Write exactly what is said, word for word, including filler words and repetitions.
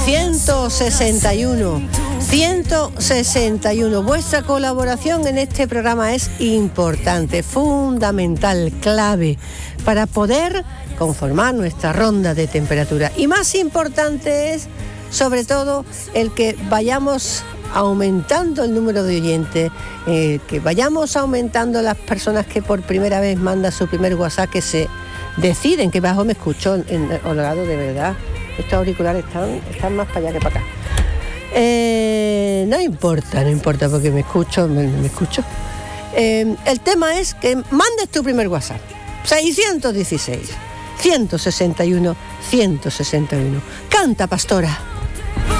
ciento sesenta y uno. ciento sesenta y uno. Vuestra colaboración en este programa es importante, fundamental, clave, para poder conformar nuestra ronda de temperatura. Y más importante es, sobre todo, el que vayamos aumentando el número de oyentes, eh, que vayamos aumentando las personas que por primera vez mandan su primer WhatsApp, que se deciden, que bajo me escucho en holgado, de verdad. Estos auriculares están, están más para allá que para acá. Eh, no importa, no importa, porque me escucho, me, me escucho. Eh, el tema es que mandes tu primer WhatsApp. seiscientos dieciséis, ciento sesenta y uno, ciento sesenta y uno. Canta, pastora.